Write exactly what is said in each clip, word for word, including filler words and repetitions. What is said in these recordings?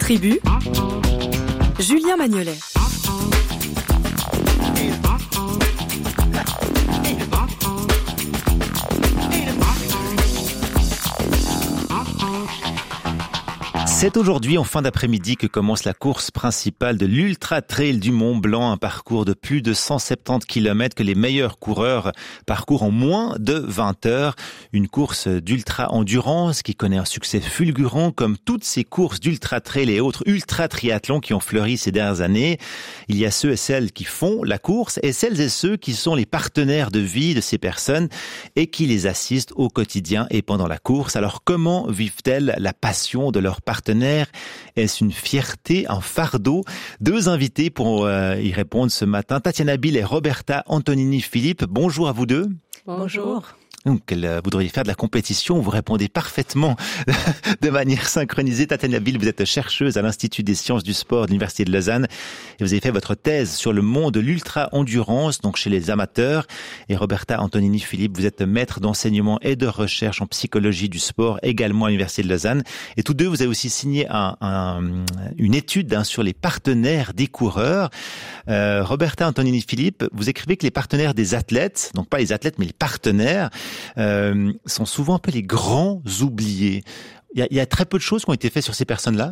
Tribu, Julien Magnolet. C'est aujourd'hui, en fin d'après-midi, que commence la course principale de l'Ultra Trail du Mont Blanc, un parcours de plus de cent soixante-dix kilomètres que les meilleurs coureurs parcourent en moins de vingt heures. Une course d'ultra-endurance qui connaît un succès fulgurant, comme toutes ces courses d'Ultra Trail et autres ultra-triathlons qui ont fleuri ces dernières années. Il y a ceux et celles qui font la course et celles et ceux qui sont les partenaires de vie de ces personnes et qui les assistent au quotidien et pendant la course. Alors comment vivent-elles la passion de leurs partenaires? Est-ce une fierté, un fardeau? Deux invités pour euh, y répondre ce matin. Tatiana Bill et Roberta Antonini-Philippe. Bonjour à vous deux. Bonjour. Donc, vous devriez faire de la compétition, vous répondez parfaitement de manière synchronisée. Tatiana Bill, vous êtes chercheuse à l'Institut des sciences du sport de l'Université de Lausanne et vous avez fait votre thèse sur le monde de l'ultra-endurance, donc chez les amateurs. Et Roberta Antonini-Philippe, vous êtes maître d'enseignement et de recherche en psychologie du sport, également à l'Université de Lausanne. Et tous deux, vous avez aussi signé un, un, une étude hein, sur les partenaires des coureurs. Euh, Roberta Antonini-Philippe, vous écrivez que les partenaires des athlètes, donc pas les athlètes, mais les partenaires, Euh, sont souvent un peu les grands oubliés. Il y a, il y a très peu de choses qui ont été faites sur ces personnes-là.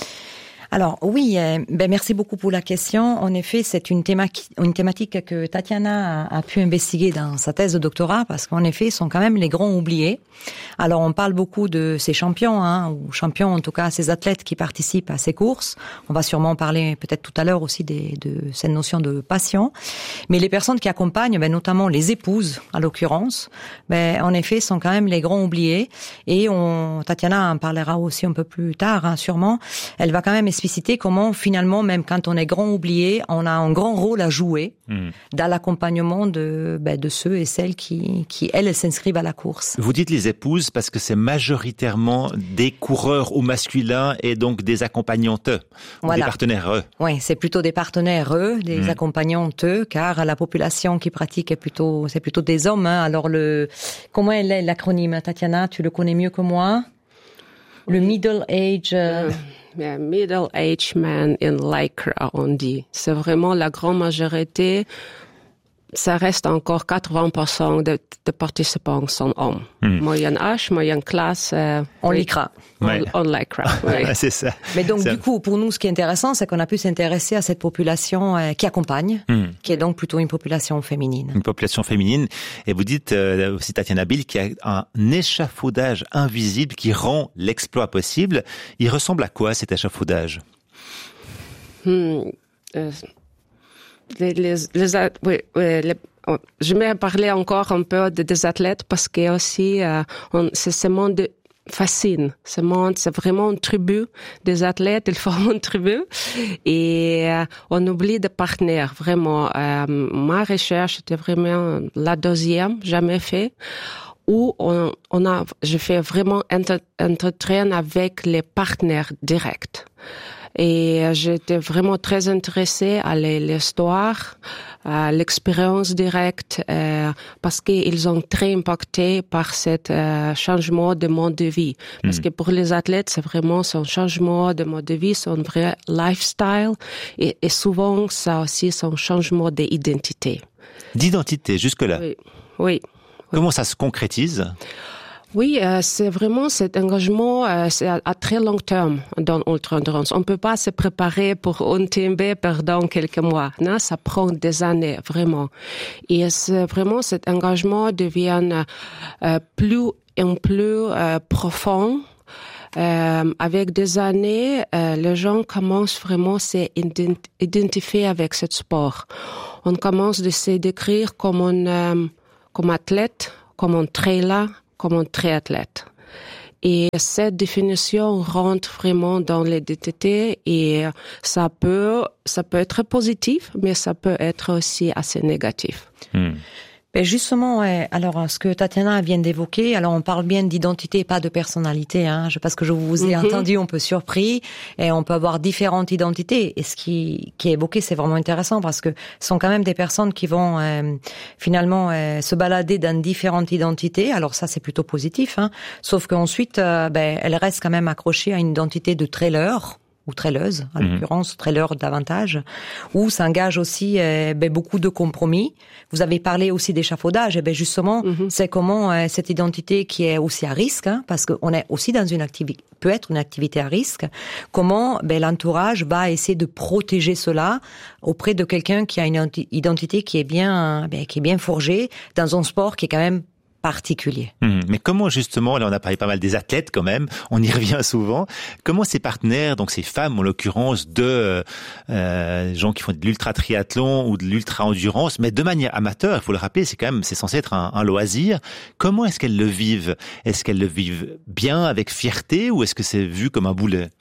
Alors oui, euh, ben merci beaucoup pour la question. En effet, c'est une thématique, une thématique que Tatiana a, a pu investiguer dans sa thèse de doctorat parce qu'en effet, ils sont quand même les grands oubliés. Alors on parle beaucoup de ces champions, hein, ou champions en tout cas, ces athlètes qui participent à ces courses. On va sûrement parler peut-être tout à l'heure aussi des, de cette notion de passion. Mais les personnes qui accompagnent, ben, notamment les épouses à l'occurrence, ben, en effet, sont quand même les grands oubliés. Et on, Tatiana en parlera aussi un peu plus tard, hein, sûrement. Elle va quand même expliciter comment finalement, même quand on est grand oublié, on a un grand rôle à jouer mmh. dans l'accompagnement de, ben, de ceux et celles qui, qui elles, s'inscrivent à la course. Vous dites les épouses parce que c'est majoritairement des coureurs au masculin et donc des accompagnantes, voilà. Des partenaires eux. Oui, c'est plutôt des partenaires eux, des mmh. accompagnantes eux, car la population qui pratique est plutôt, c'est plutôt des hommes. Hein. Alors le, comment est l'acronyme, Tatiana? Tu le connais mieux que moi? Le middle age. Euh... Yeah, middle age man in lycra, on dit. C'est vraiment la grande majorité. Ça reste encore quatre-vingts pour cent de, de participants sont hommes. Hmm. Moyenne âge, moyenne classe. Euh, on lycra. Ouais. On, on lycra, oui. C'est ça. Mais donc, ça... du coup, pour nous, ce qui est intéressant, c'est qu'on a pu s'intéresser à cette population euh, qui accompagne, hmm. qui est donc plutôt une population féminine. Une population féminine. Et vous dites euh, aussi, Tatiana Bill, qu'il y a un échafaudage invisible qui rend l'exploit possible. Il ressemble à quoi, cet échafaudage? Hmm. Euh... Les, les, les, oui, oui, les, je vais parler encore un peu de, des athlètes parce que aussi, euh, on, c'est ce monde fascine. Ce monde, c'est vraiment une tribu des athlètes. Ils forment une tribu et euh, on oublie des partenaires. Vraiment, euh, ma recherche était vraiment la deuxième, jamais fait, où on, on a, je fais vraiment entre, entretien avec les partenaires directs. Et j'étais vraiment très intéressée à l'histoire, à l'expérience directe, euh, parce qu'ils ont très impacté par cet euh, changement de mode de vie. Parce mmh. que pour les athlètes, c'est vraiment son changement de mode de vie, son vrai lifestyle, et, et souvent, ça aussi, son changement d'identité. D'identité, jusque-là? Oui. Oui. Comment ça se concrétise? Oui, euh, c'est vraiment cet engagement euh, c'est à, à très long terme dans l'ultra-endurance. On peut pas se préparer pour un T M B pendant quelques mois. Non, ça prend des années, vraiment. Et c'est vraiment cet engagement devient euh, plus et plus euh, profond. Euh, avec des années, euh, les gens commencent vraiment à s'identifier avec ce sport. On commence de se décrire comme un, euh, comme athlète, comme un trailer, comme un triathlète. Et cette définition rentre vraiment dans l'identité et ça peut, ça peut être positif, mais ça peut être aussi assez négatif. Hmm. Ben justement, ouais, alors ce que Tatiana vient d'évoquer, alors on parle bien d'identité, pas de personnalité, hein, parce que je vous ai mm-hmm. entendu un peu surpris, et on peut avoir différentes identités. Et ce qui, qui est évoqué, c'est vraiment intéressant parce que ce sont quand même des personnes qui vont euh, finalement euh, se balader dans différentes identités. Alors ça, c'est plutôt positif, hein, sauf qu'ensuite, euh, ben, elles restent quand même accrochées à une identité de trailer. ou traileuses, en mmh. l'occurrence, trailer davantage, où s'engage aussi euh, ben, beaucoup de compromis. Vous avez parlé aussi d'échafaudage, et ben justement, mmh. c'est comment euh, cette identité qui est aussi à risque, hein, parce qu'on est aussi dans une activité, peut être une activité à risque, comment ben, l'entourage va essayer de protéger cela auprès de quelqu'un qui a une identité qui est bien, ben, qui est bien forgée dans un sport qui est quand même particulier. Mmh, mais comment justement, là on a parlé pas mal des athlètes quand même, on y revient souvent, comment ces partenaires, donc ces femmes en l'occurrence de euh, gens qui font de l'ultra-triathlon ou de l'ultra-endurance, mais de manière amateur, il faut le rappeler, c'est quand même, c'est censé être un, un loisir, comment est-ce qu'elles le vivent? Est-ce qu'elles le vivent bien, avec fierté, ou est-ce que c'est vu comme un boulet?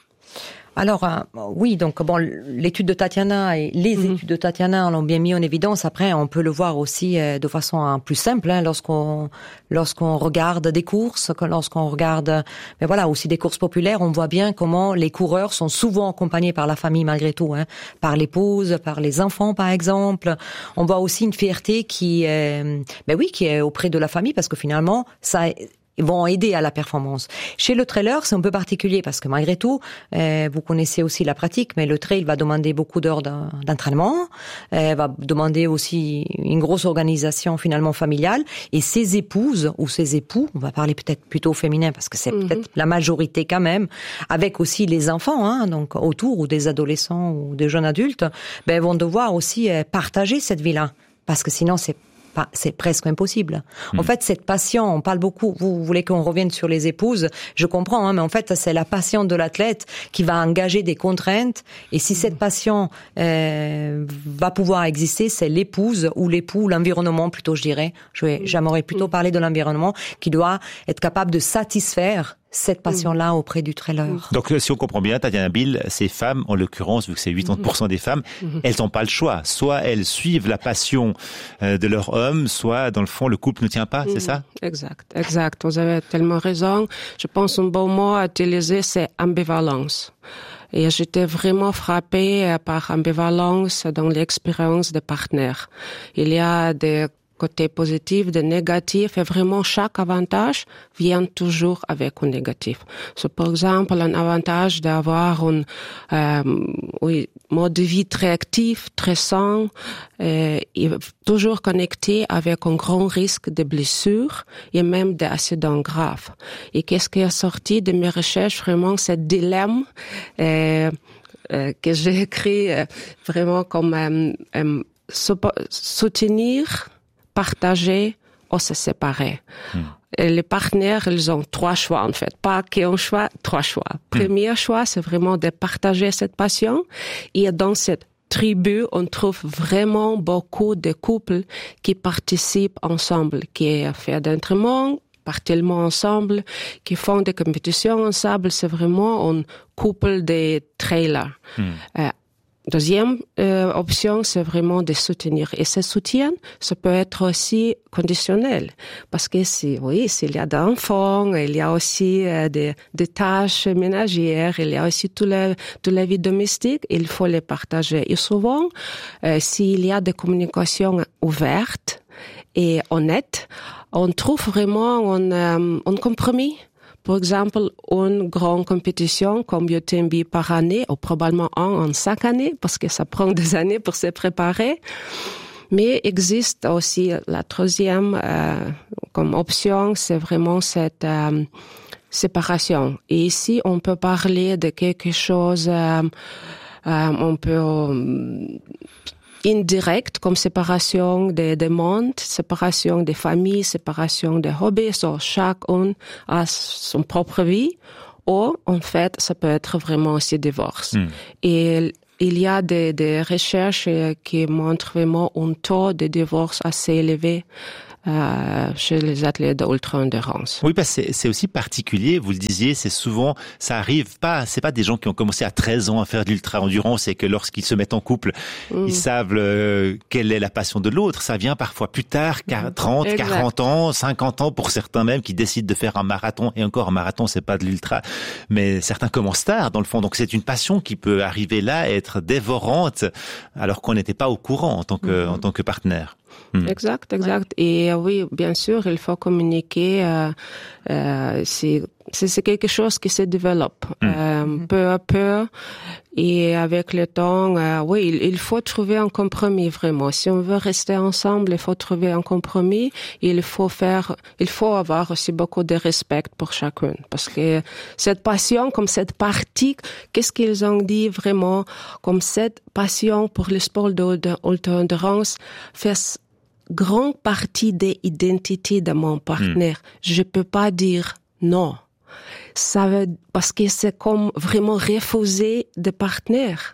Alors euh, oui, donc bon, l'étude de Tatiana et les mmh. études de Tatiana l'ont bien mis en évidence. Après, on peut le voir aussi euh, de façon hein, plus simple hein, lorsqu'on lorsqu'on regarde des courses, lorsqu'on regarde, mais voilà, aussi des courses populaires. On voit bien comment les coureurs sont souvent accompagnés par la famille malgré tout, hein, par l'épouse, par les enfants par exemple. On voit aussi une fierté qui, euh, ben oui, qui est auprès de la famille parce que finalement ça. Vont aider à la performance. Chez le trailer, c'est un peu particulier parce que malgré tout, euh, vous connaissez aussi la pratique, mais le trail va demander beaucoup d'heures d'entraînement, euh, va demander aussi une grosse organisation finalement familiale. Et ses épouses ou ses époux, on va parler peut-être plutôt au féminin parce que c'est mm-hmm. peut-être la majorité quand même, avec aussi les enfants, hein, donc autour ou des adolescents ou des jeunes adultes, ben vont devoir aussi euh, partager cette vie-là parce que sinon c'est c'est presque impossible. Mmh. En fait, cette passion, on parle beaucoup, vous voulez qu'on revienne sur les épouses, je comprends, hein, mais en fait, c'est la passion de l'athlète qui va engager des contraintes, et si mmh. cette passion euh, va pouvoir exister, c'est l'épouse ou l'époux, l'environnement plutôt, je dirais, j'aimerais plutôt parler de l'environnement, qui doit être capable de satisfaire cette passion-là auprès du trailer. Donc, si on comprend bien, Tatiana Bill, ces femmes, en l'occurrence, vu que c'est quatre-vingt-dix pour cent des femmes, mm-hmm. elles n'ont pas le choix. Soit elles suivent la passion de leur homme, soit, dans le fond, le couple ne tient pas, mm-hmm. c'est ça? Exact, exact. Vous avez tellement raison. Je pense un bon mot à utiliser, c'est ambivalence. Et j'étais vraiment frappée par ambivalence dans l'expérience des partenaires. Il y a des côté positif, de négatif, et vraiment chaque avantage vient toujours avec un négatif. So, par exemple, un avantage d'avoir un euh, oui, mode de vie très actif, très sain, euh, et toujours connecté avec un grand risque de blessures et même d'accidents graves. Et qu'est-ce qui est sorti de mes recherches, vraiment, ce dilemme euh, euh, que j'ai écrit euh, vraiment comme euh, euh, soutenir, partager ou se séparer. Mmh. Et les partenaires, ils ont trois choix en fait. Pas qu'un choix, trois choix. Mmh. Premier choix, c'est vraiment de partager cette passion. Et dans cette tribu, on trouve vraiment beaucoup de couples qui participent ensemble, qui font d'entraînement, partent ensemble, qui font des compétitions ensemble. C'est vraiment un couple de trailers. Mmh. Euh, Deuxième euh, option, c'est vraiment de soutenir. Et ce soutien, ça peut être aussi conditionnel. Parce que si, oui, s'il y a d'enfants, il y a aussi euh, des, des tâches ménagères, il y a aussi toute la, toute la vie domestique, il faut les partager. Et souvent, euh, s'il y a des communications ouvertes et honnêtes, on trouve vraiment un, euh, un compromis. Par exemple, une grande compétition comme U T M B par année, ou probablement un en chaque année, parce que ça prend des années pour se préparer. Mais existe aussi la troisième euh, comme option, c'est vraiment cette euh, séparation. Et ici, on peut parler de quelque chose, euh, euh, on peut... Euh, indirect, comme séparation des, des mondes, séparation des familles, séparation des hobbies. So, chacun a son propre vie. Ou, en fait, ça peut être vraiment aussi divorce. Mm. Et il y a des, des recherches qui montrent vraiment un taux de divorce assez élevé Euh, chez les athlètes d'ultra-endurance. Oui, parce que c'est, c'est aussi particulier, vous le disiez, c'est souvent, ça arrive pas, c'est pas des gens qui ont commencé à treize ans à faire de l'ultra-endurance et que lorsqu'ils se mettent en couple, mmh. ils savent euh, quelle est la passion de l'autre. Ça vient parfois plus tard, trente, exact. quarante ans, cinquante ans pour certains même qui décident de faire un marathon. Et encore, un marathon, c'est pas de l'ultra, mais certains commencent tard dans le fond. Donc c'est une passion qui peut arriver là, être dévorante, alors qu'on n'était pas au courant en tant que, mmh. en tant que partenaire. Mmh. Exact, exact. Ouais. Et oui, bien sûr, il faut communiquer. Euh, euh, si c'est, c'est quelque chose qui se développe mmh. euh, peu à peu. Et avec le temps, euh, oui, il, il faut trouver un compromis vraiment. Si on veut rester ensemble, il faut trouver un compromis. Et il faut faire, il faut avoir aussi beaucoup de respect pour chacun, parce que cette passion, comme cette partie, qu'est-ce qu'ils ont dit vraiment, comme cette passion pour le sport d'ultra-endurance fait grande partie de l'identité de mon partenaire. Mmh. Je peux pas dire non. Ça veut, parce que c'est comme vraiment refuser des partenaires.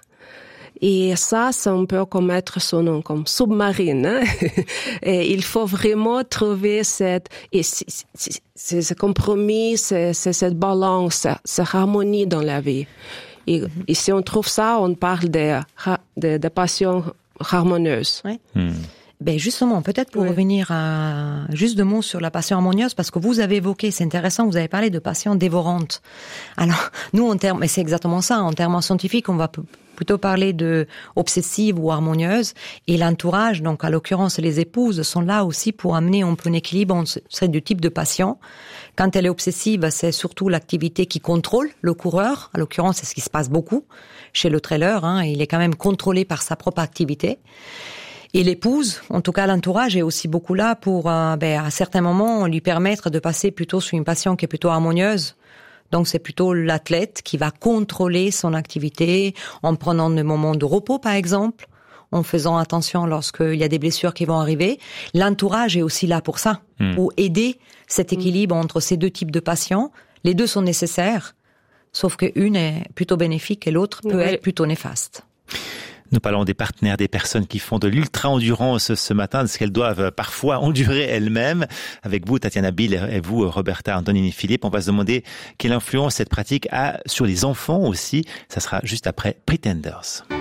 Et ça, c'est un peu comme mettre son nom comme submarine. Hein? Et il faut vraiment trouver cette, et c'est, c'est, c'est ce compromis, c'est, c'est cette balance, cette harmonie dans la vie. Et, mm-hmm. et si on trouve ça, on parle de, de, de passion harmonieuse. Oui. Mm. Ben justement, peut-être pour oui. revenir à juste deux mots sur la passion harmonieuse, parce que vous avez évoqué, c'est intéressant, vous avez parlé de passion dévorante. Alors, nous, en termes, et c'est exactement ça, en termes scientifiques, on va p- plutôt parler de obsessive ou harmonieuse, et l'entourage, donc à l'occurrence les épouses, sont là aussi pour amener un peu un équilibre entre ces deux types de passion. Quand elle est obsessive, c'est surtout l'activité qui contrôle le coureur, à l'occurrence c'est ce qui se passe beaucoup chez le trailer, hein, il est quand même contrôlé par sa propre activité. Et l'épouse, en tout cas l'entourage, est aussi beaucoup là pour, euh, ben, à certains moments, lui permettre de passer plutôt sur une passion qui est plutôt harmonieuse. Donc c'est plutôt l'athlète qui va contrôler son activité en prenant des moments de repos, par exemple, en faisant attention lorsqu'il y a des blessures qui vont arriver. L'entourage est aussi là pour ça, mmh. pour aider cet équilibre entre ces deux types de passions. Les deux sont nécessaires, sauf qu'une est plutôt bénéfique et l'autre peut oui. être plutôt néfaste. Nous parlons des partenaires, des personnes qui font de l'ultra-endurance ce matin, de ce qu'elles doivent parfois endurer elles-mêmes. Avec vous, Tatiana Bill, et vous, Roberta Antonini-Philippe, on va se demander quelle influence cette pratique a sur les enfants aussi. Ça sera juste après Pretenders.